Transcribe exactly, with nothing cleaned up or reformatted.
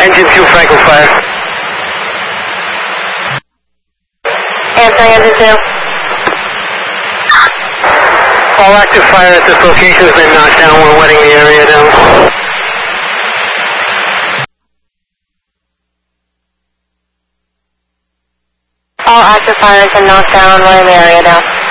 Engine two, Franco fire. Answering engine two. All active fire at this location has been knocked down. We're wetting the area down. All active fire has been knocked down. Wetting the area down.